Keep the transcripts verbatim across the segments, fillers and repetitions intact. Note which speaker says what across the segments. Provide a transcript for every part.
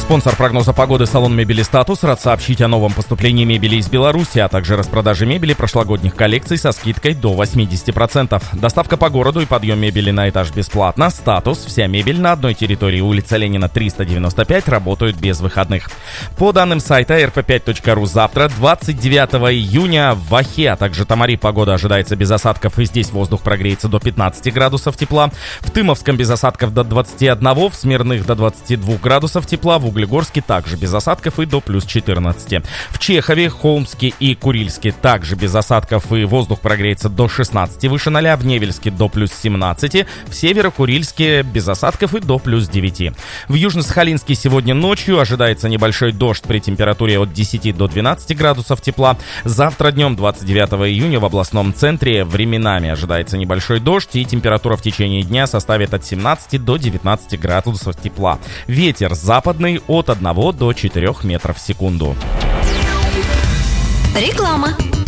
Speaker 1: Спонсор прогноза погоды — салон мебели «Статус». Рад сообщить о новом поступлении мебели из Беларуси, а также распродаже мебели прошлогодних коллекций со скидкой до восемьдесят процентов. Доставка по городу и подъем мебели на этаж бесплатно. «Статус». Вся мебель на одной территории. Улица Ленина, триста девяносто пять, работают без выходных. По данным сайта эр пэ пять точка ру, завтра, двадцать девятого июня, в Ахе, а также Тамари погода ожидается без осадков, и здесь воздух прогреется до пятнадцати градусов тепла. В Тымовском без осадков до двадцати одного, в Смирных до двадцати двух градусов тепла, в Углегорске также без осадков и до плюс четырнадцати. В Чехове, Холмске и Курильске также без осадков, и воздух прогреется до шестнадцати выше ноля, в Невельске до плюс семнадцати, в Северо-Курильске без осадков и до плюс девяти. В Южно-Сахалинске сегодня ночью ожидается небольшой дождь при температуре от десяти до двенадцати градусов тепла. Завтра днем, двадцать девятого июня, в областном центре временами ожидается небольшой дождь, и температура в течение дня составит от семнадцати до девятнадцати градусов тепла. Ветер западный от одного до четырёх метров в секунду.
Speaker 2: Реклама.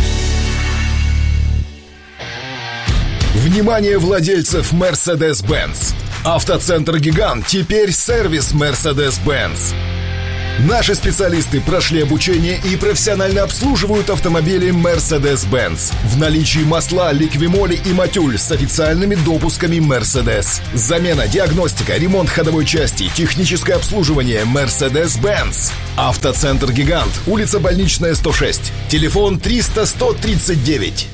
Speaker 3: Внимание владельцев Mercedes-Benz! Автоцентр «Гигант» теперь сервис Mercedes-Benz. Наши специалисты прошли обучение и профессионально обслуживают автомобили Mercedes-Benz. В наличии масла, ликвимоли и матюль с официальными допусками Mercedes. Замена, диагностика, ремонт ходовой части, техническое обслуживание Mercedes-Benz. Автоцентр «Гигант», улица Больничная, сто шесть. Телефон триста сто тридцать девять.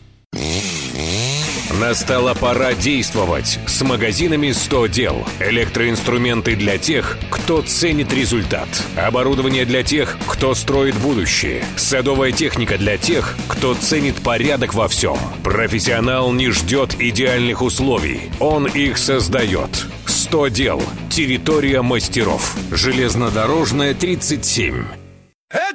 Speaker 4: Настала пора действовать с магазинами сто дел. Электроинструменты для тех, кто ценит результат. Оборудование для тех, кто строит будущее. Садовая техника для тех, кто ценит порядок во всем. Профессионал не ждет идеальных условий. Он их создает. сто дел. Территория мастеров. Железнодорожная, тридцать семь.